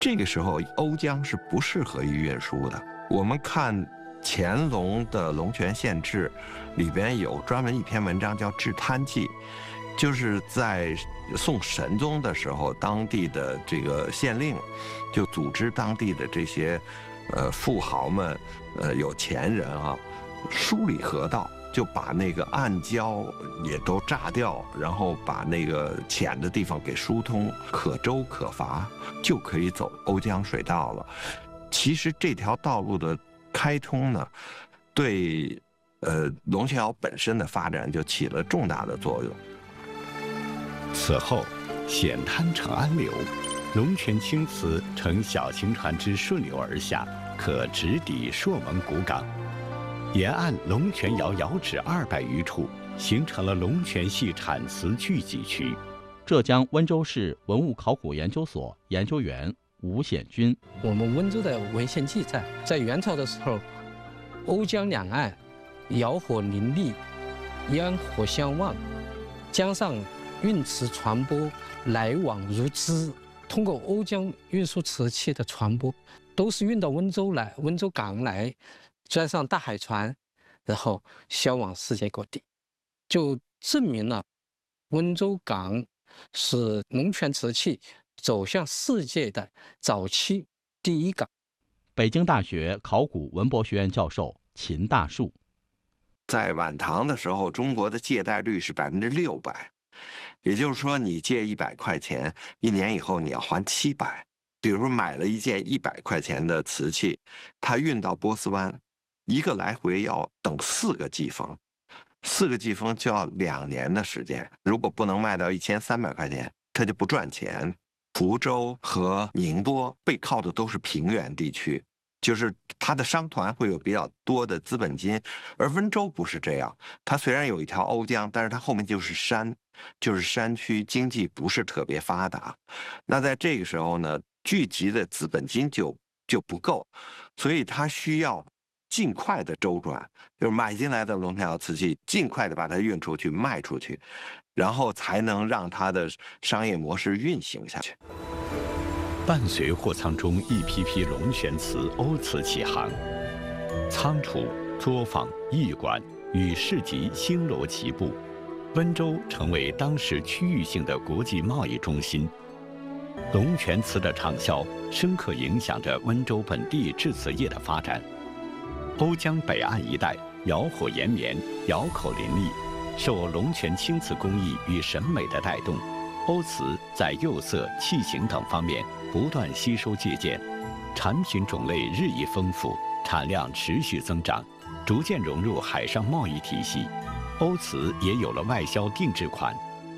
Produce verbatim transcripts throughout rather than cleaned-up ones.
这个时候瓯江是不适合于运输的。我们看乾隆的《龙泉县志》里边有专门一篇文章叫《治滩记》，就是在宋神宗的时候，当地的这个县令就组织当地的这些呃富豪们、呃有钱人啊，梳理河道，就把那个暗礁也都炸掉，然后把那个浅的地方给疏通，可舟可筏，就可以走瓯江水道了。其实这条道路的开通呢，对呃龙泉窑本身的发展就起了重大的作用。 此后，险滩成安流，龙泉青瓷乘小型船只顺流而下，可直抵朔蒙古港。沿岸龙泉窑窑址二百余处，形成了龙泉系产瓷聚集区。 浙江温州市文物考古研究所研究员吴显军： 我们温州的文献记载，在元朝的时候，瓯江两岸窑火林立，烟火相望，江上运瓷船舶来往如织。通过瓯江运输瓷器的船舶，都是运到温州来，温州港来，装上大海船，然后销往世界各地，就证明了温州港是龙泉瓷器走向世界的早期第一港。 北京大学考古文博学院教授秦大树： 在晚唐的时候，中国的借贷率是百分之六百，也就是说，你借一百块钱，一年以后你要还七百。比如说买了一件一百块钱的瓷器，它运到波斯湾，一个来回要等四个季风，四个季风就要两年的时间。如果不能卖到一千三百块钱，它就不赚钱。福州和宁波背靠的都是平原地区，就是它的商团会有比较多的资本金，而温州不是这样。它虽然有一条瓯江，但是它后面就是山，就是山区，经济不是特别发达。那在这个时候呢，聚集的资本金就就不够，所以它需要尽快的周转，就是买进来的龙泉窑瓷器尽快的把它运出去卖出去，然后才能让它的商业模式运行下去。 伴随货仓中一批批龙泉瓷、瓯瓷起航，仓储、作坊、驿馆与市集星罗棋布，温州成为当时区域性的国际贸易中心。龙泉瓷的畅销，深刻影响着温州本地制瓷业的发展。瓯江北岸一带窑火延绵，窑口林立，受龙泉青瓷工艺与审美的带动，瓯瓷在釉色、器型等方面不断吸收借鉴，产品种类日益丰富，产量持续增长，逐渐融入海上贸易体系。瓯瓷也有了外销定制款。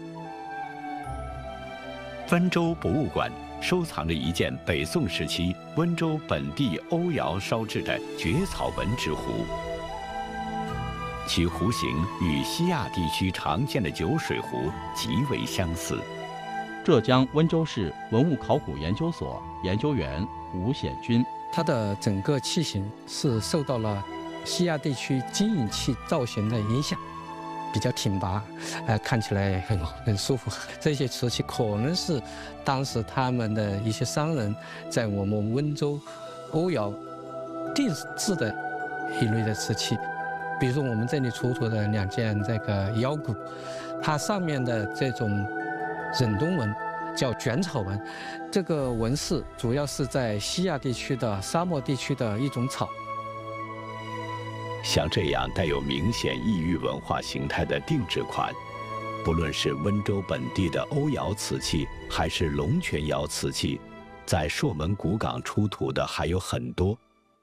温州博物馆收藏着一件北宋时期温州本地瓯窑烧制的蕨草纹纸壶，其壶形与西亚地区常见的酒水壶极为相似。 浙江温州市文物考古研究所研究员吴显军： 它的整个器型是受到了西亚地区金银器造型的影响，比较挺拔，呃，看起来很很舒服。这些瓷器可能是当时他们的一些商人在我们温州瓯窑定制的一类的瓷器。比如说我们这里出土的两件这个腰鼓，它上面的这种忍冬纹叫卷草纹，这个纹饰主要是在西亚地区的沙漠地区的一种草。 像这样带有明显异域文化形态的定制款，不论是温州本地的瓯窑瓷器，还是龙泉窑瓷器，在朔蒙古港出土的还有很多。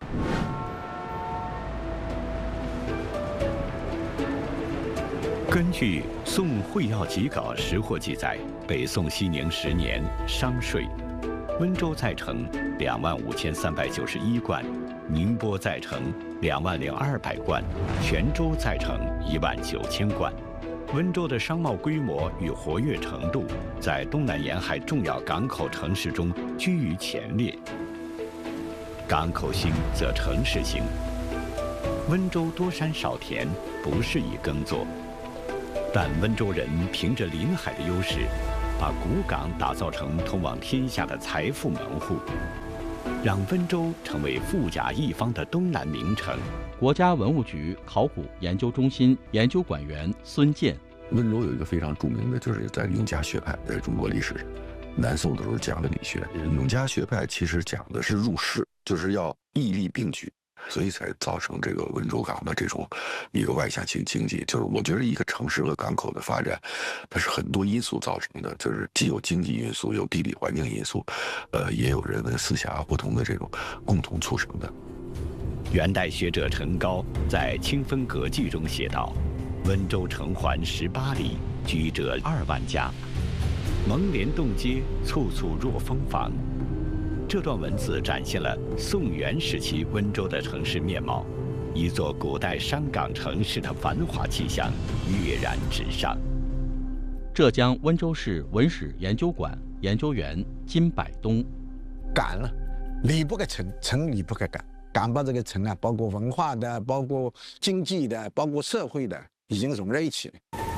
根据《宋会要集稿识货》记载，北宋熙宁十年商税，温州在城两万五千三百九十一贯，宁波在城两万零二百贯，泉州在城一万九千贯。温州的商贸规模与活跃程度，在东南沿海重要港口城市中居于前列。港口兴则城市兴。温州多山少田，不适宜耕作，但温州人凭着临海的优势， 把古港打造成通往天下的财富门户，让温州成为富甲一方的东南名城。 国家文物局考古研究中心研究馆员孙健。 温州有一个非常著名的，就是在永嘉学派，在中国历史上，南宋的时候讲的理学。永嘉学派其实讲的是入世，就是要义利并举，所以才造成这个温州港的这种一个外向型经济。就是我觉得一个城市和港口的发展，它是很多因素造成的，就是既有经济因素，有地理环境因素，呃，也有人文思想不同的这种共同促成的。 元代学者陈高在《清风阁记》中写道：“温州城环十八里，居者二万家，蒙帘洞街，簇簇若蜂房。”这段文字展现了宋元时期温州的城市面貌，一座古代商港城市的繁华气象跃然纸上。 浙江温州市文史研究馆研究员金百东。 港了，离不开城，城离不开港。港把这个城啊，包括文化的，包括经济的，包括社会的，已经融在一起了。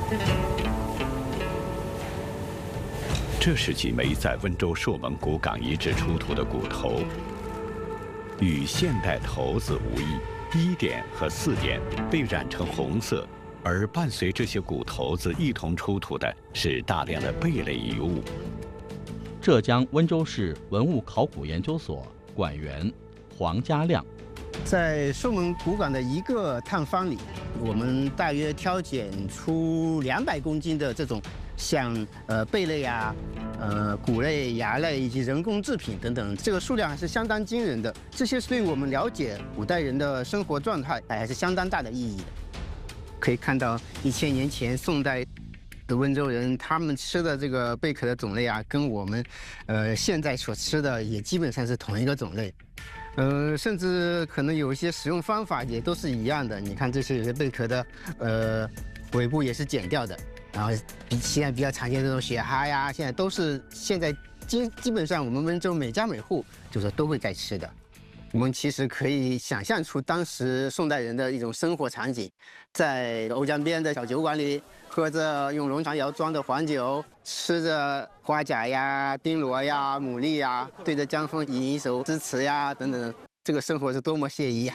这是几枚在温州朔门古港遗址出土的骨头，与现代头子无异，一点和四点被染成红色，而伴随这些骨头子一同出土的是大量的贝类遗物。 浙江温州市文物考古研究所馆员黄家亮。 在朔门古港的一个探方里，我们大约挑拣出两百公斤的这种像呃贝类啊、呃骨类、牙类以及人工制品等等，这个数量还是相当惊人的。这些是对我们了解古代人的生活状态还是相当大的意义的。可以看到，一千年前宋代的温州人，他们吃的这个贝壳的种类啊，跟我们呃现在所吃的也基本上是同一个种类。呃，甚至可能有一些使用方法也都是一样的。你看，这些有些贝壳的，呃，尾部也是剪掉的。然后，比现在比较常见的这种雪蛤呀，现在都是现在基基本上我们温州每家每户就是都会在吃的。我们其实可以想象出当时宋代人的一种生活场景，在瓯江边的小酒馆里，喝着用龙泉窑装的黄酒，吃着花甲呀、丁螺呀、牡蛎呀，对着江风吟一首诗词呀等等，这个生活是多么惬意呀！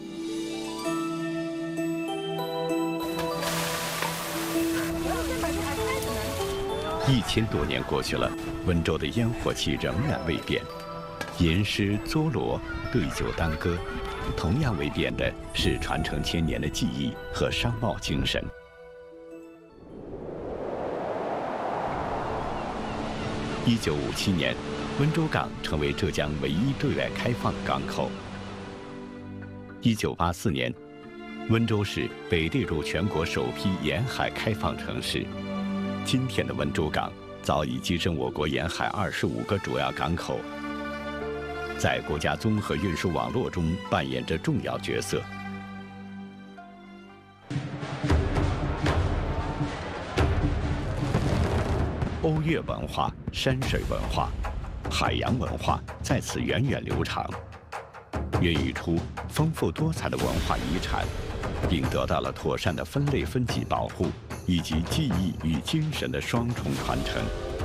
一千多年过去了，温州的烟火气仍然未变，吟诗作罗、对酒当歌，同样未变的是传承千年的技艺和商贸精神。一九五七年，温州港成为浙江唯一对外开放的港口。一九八四年，温州市被列入全国首批沿海开放城市。今天的温州港早已跻身我国沿海二十五个主要港口，在国家综合运输网络中扮演着重要角色。瓯越文化、山水文化、海洋文化在此源远流长，孕育出丰富多彩的文化遗产，并得到了妥善的分类分级保护，以及技艺与精神的双重传承。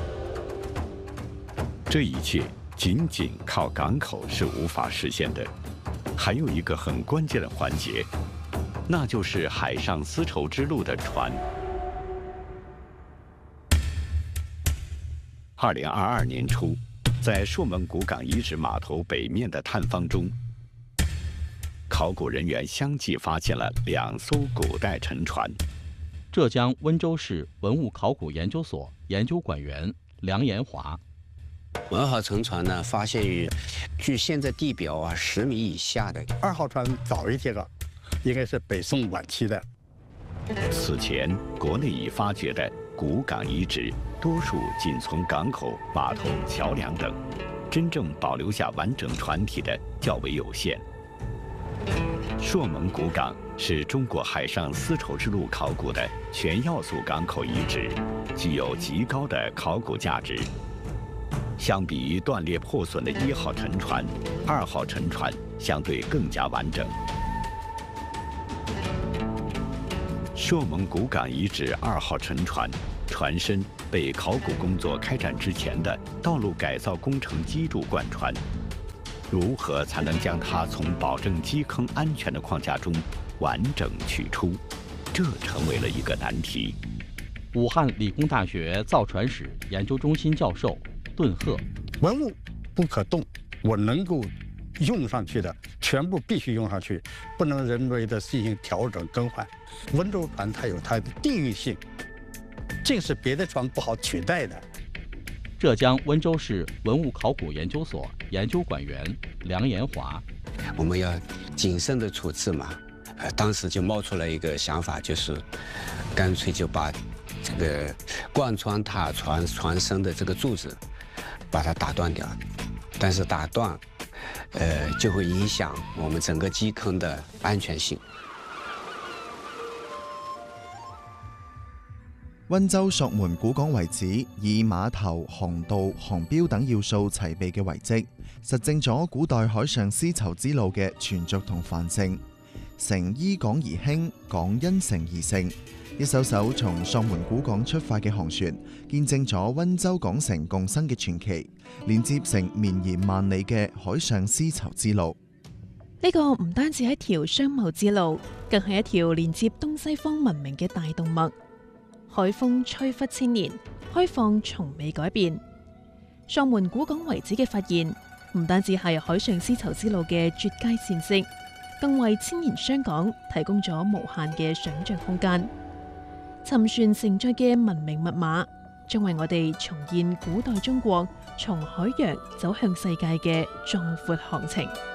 这一切仅仅靠港口是无法实现的，还有一个很关键的环节，那就是海上丝绸之路的船。二零二二年初，在朔门古港遗址码头北面的探方中，考古人员相继发现了两艘古代沉船。 浙江温州市文物考古研究所研究馆员梁延华。 文号沉船呢，发现于距现在地表啊十米以下的。 二号船早一些了，应该是北宋晚期的。 此前，国内已发掘的古港遗址，多数仅存港口、码头、桥梁等，真正保留下完整船体的较为有限。朔门古港是中国海上丝绸之路考古的全要素港口遗址，具有极高的考古价值。相比于断裂破损的一号沉船，二号沉船相对更加完整。朔门古港遗址二号沉船船身被考古工作开展之前的道路改造工程基柱贯穿。如何才能将它从保证基坑安全的框架中完整取出？这成为了一个难题。 武汉理工大学造船史研究中心教授顿鹤： 文物不可动，我能够用上去的全部必须用上去，不能人为的进行调整更换。温州船它有它的地域性，这是别的船不好取代的。 浙江温州市文物考古研究所研究馆员梁延华： 我们要谨慎的处置嘛，呃，当时就冒出来一个想法，就是干脆就把这个贯穿塔船船身的这个柱子，把它打断掉。但是打断，呃，就会影响我们整个基坑的安全性。 溫州朔門古港遺址以碼頭、航道、航標等要素齊備嘅遺跡，實證咗古代海上絲綢之路嘅存續同繁盛。城依港而興，港因城而盛。一艘艘從朔門古港出發嘅航船，見證咗溫州港城共生嘅傳奇，連接成綿延萬里嘅海上絲綢之路。 呢個唔單止係一條商貿之路，更係一條連接東西方文明嘅大動脈。海風吹拂千年，開放從未改變。朔門古港遺址嘅發現，唔單止係海上絲綢之路嘅絕佳線跡，更為千年商港提供咗無限嘅想像空間。沉船承載嘅文明密碼，將為我哋重現古代中國從海洋走向世界嘅壯闊航程。